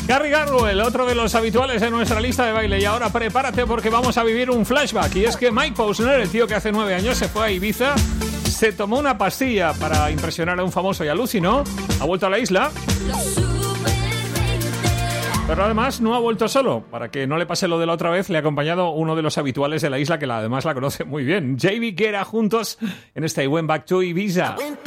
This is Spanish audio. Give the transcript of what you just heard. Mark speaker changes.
Speaker 1: Gary Garwell, otro de los habituales de nuestra lista de baile. Y ahora prepárate porque vamos a vivir un flashback. Y es que Mike Posner, el tío que hace 9 años se fue a Ibiza, se tomó una pastilla para impresionar a un famoso y alucinó. Ha vuelto a la isla. Pero además no ha vuelto solo. Para que no le pase lo de la otra vez, le ha acompañado uno de los habituales de la isla que además la conoce muy bien. JB Guerra juntos en este I Went Back to Ibiza.